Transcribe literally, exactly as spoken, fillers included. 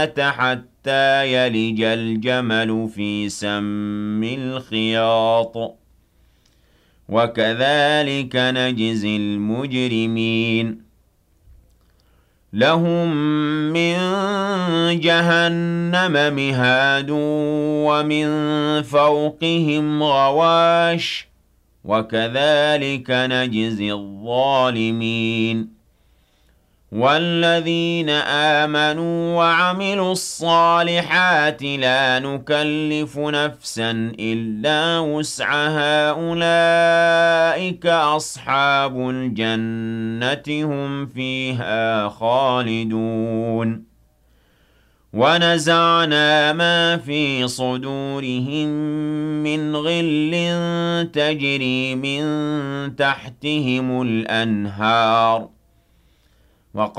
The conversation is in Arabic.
حتى يلج الجمل في سم الخياط وكذلك نجزي المجرمين لهم من جهنم مهاد ومن فوقهم غواش وكذلك نجزي الظالمين والذين آمنوا وعملوا الصالحات لا نكلف نفسا إلا وسعها أولئك أصحاب الجنة هم فيها خالدون ونزعنا ما في صدورهم من غل تجري من تحتهم الأنهار